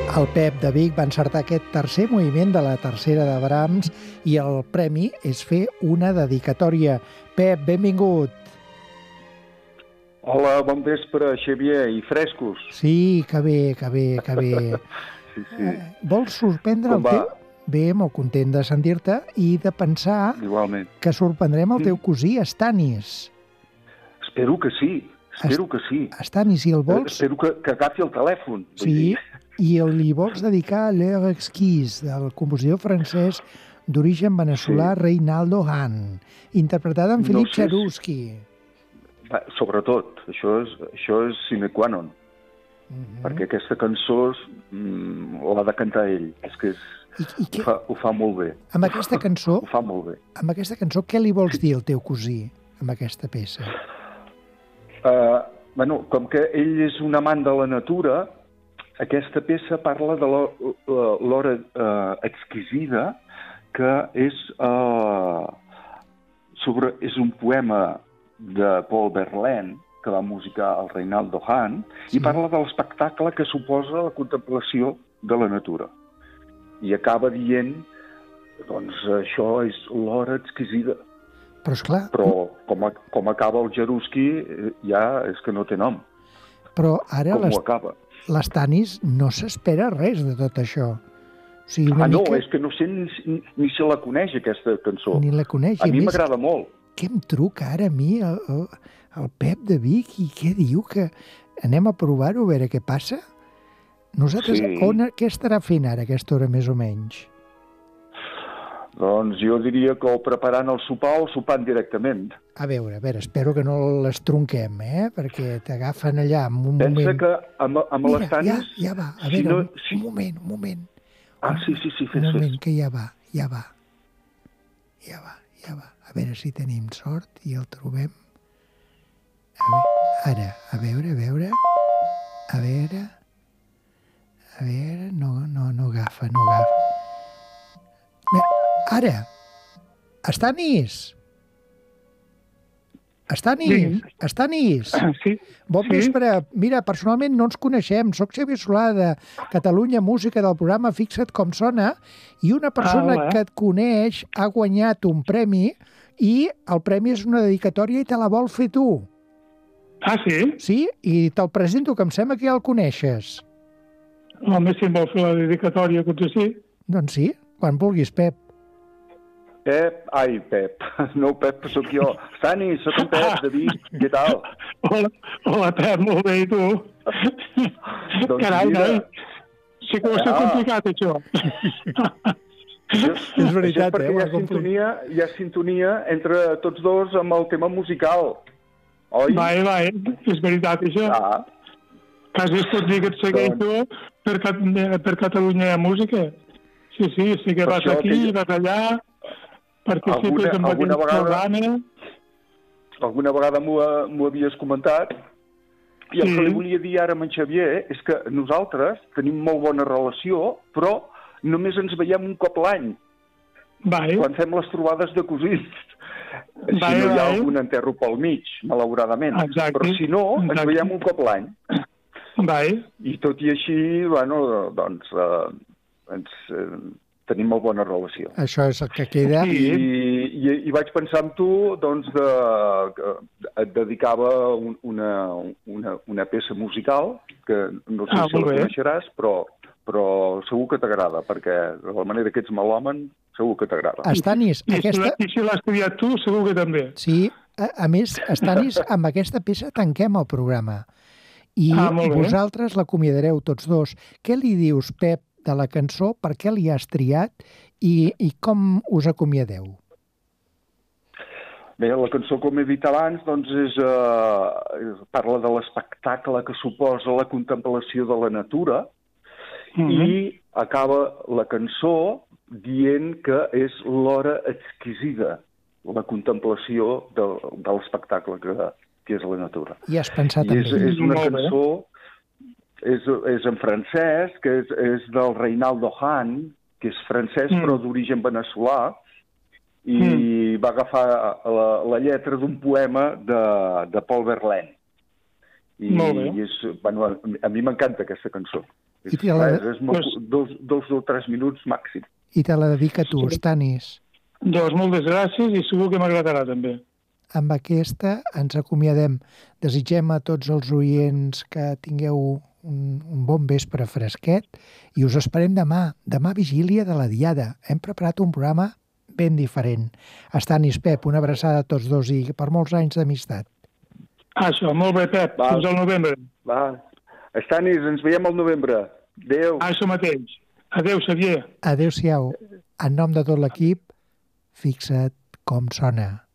El Pep de Vic va encertar aquest tercer moviment de la tercera de Brahms i el premi és fer una dedicatòria. Pep, benvingut. Hola, bon vespre, Xavier, i frescos. Sí, que bé, que bé, que bé. Sí. Vols sorprendre Com el teu... va? Bé, molt content de sentir-te i de pensar Igualment. que sorprendrem el teu cosí, Stanis. Espero que sí, que sí. Stanis, si el vols... Espero que agafi el telèfon. Sí, i li vols dedicar L'Heure Exquise, del compositor francès d'origen veneçolà Reinaldo Hahn, interpretada en Philippe Cheruschi. Sobretot, això és sine qua non, perquè aquesta cançó l'ha de cantar ell. És que ho fa molt bé. Amb aquesta cançó, ho fa molt bé. Amb aquesta cançó, què li vols dir al teu cosí, amb aquesta peça? Com que ell és un amant de la natura, aquesta peça parla de l'hora exquisida, que és un poema de Paul Verlaine, que va musicar el Reinaldo Hahn, i parla de l'espectacle que suposa la contemplació de la natura. I acaba dient, doncs, això és l'hora exquisida. Però, esclar... Però com acaba el Cheruschi, ja és que no té nom. Però ara com ho acaba. L'Stanis no s'espera res de tot això. O sigui, no, és que no sé ni si la coneix, aquesta cançó. Ni la coneix. A mi m'agrada molt. Què em truca ara a mi el Pep de Vic i què diu? Que anem a provar-ho, a veure què passa? Nosaltres, què estarà fent ara a aquesta hora més o menys? Doncs jo diria que o preparant el sopar o sopant directament. A veure, espero que no les tronquem, perquè t'agafen allà en un moment... Pensa que amb l'Stanis... Ja va, a veure, un moment. Sí, fes. Un moment, que ja va. A veure si tenim sort i el trobem. Ara, a veure... No agafa. Ara! Stanis! Sí. Bon vespre. Mira, personalment no ens coneixem. Soc Xavier Solà de Catalunya Música, del programa Fixa't com sona, i una persona que et coneix ha guanyat un premi i el premi és una dedicatòria i te la vol fer tu. Ah, sí? Sí, i te'l presento, que em sembla que ja el coneixes. Home, si em vol fer la dedicatòria, potser sí. Doncs sí, quan vulguis, Pep. Pep. No, Pep, sóc jo. Stanis, sóc en Pep, de Vic. Què tal? Hola, Pep, molt bé, i tu? Carai, noi. Sí que ho sé complicat, això. És veritat, perquè hi ha sintonia entre tots dos amb el tema musical. Oi? Va, és veritat, això. Quasi es pot dir que et segueixo per Catalunya Música. Sí, que vas aquí, vas allà, participes en aquest programa. Alguna vegada m'ho havies comentat, i el que li volia dir ara amb en Xavier és que nosaltres tenim molt bona relació, però només ens veiem un cop l'any, quan fem les trobades de cosins. Si no hi ha algun enterro pel mig, malauradament. Però si no, ens veiem un cop l'any. I tot i així, doncs, tenim molt bona relació. Això és el que queda. I vaig pensar en tu, doncs, que et dedicava una peça musical, que no sé si la coneixeràs, però segur que t'agrada, perquè de la manera que ets melòman, segur que t'agrada. Stanis, I si l'has estudiat tu, segur que també. Sí, a més, Stanis, amb aquesta peça tanquem el programa. I vosaltres l'acomiadareu tots dos. Què li dius, Pep, de la cançó, per què li has triat i com us acomiadeu? Bé, la cançó, com he dit abans, doncs parla de l'espectacle que suposa la contemplació de la natura i acaba la cançó dient que és l'hora exquisida, la contemplació de l'espectacle que és la natura. I has pensat en ell. És una cançó... És en francès, que és del Reinaldo Hahn, que és francès però d'origen veneçolà, i va agafar la lletra d'un poema de Paul Verlaine. Molt bé. A mi m'encanta aquesta cançó. És 2 o 3 minuts màxim. I te la dedica a tu, Stanis. Doncs moltes gràcies i segur que m'agradarà també. Amb aquesta ens acomiadem. Desitgem a tots els oients que tingueu un bon vespre fresquet i us esperem demà. Demà vigília de la Diada. Hem preparat un programa ben diferent. Stanis, Pep, una abraçada a tots dos i per molts anys d'amistat. Això, molt bé, Pep. Fins al novembre. Stanis, ens veiem al novembre. Adéu. Això mateix. Adéu, Xavier. Adéu-siau. En nom de tot l'equip, fixa't com sona.